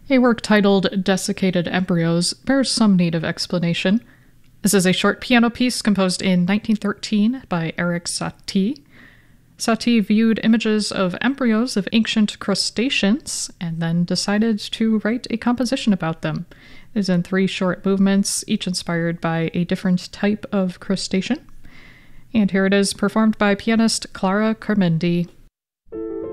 A work titled Desiccated Embryos bears some need of explanation. This is a short piano piece composed in 1913 by Erik Satie. Satie viewed images of embryos of ancient crustaceans and then decided to write a composition about them. It is in 3 short movements, each inspired by a different type of crustacean. And here it is, performed by pianist Clara Carmendi.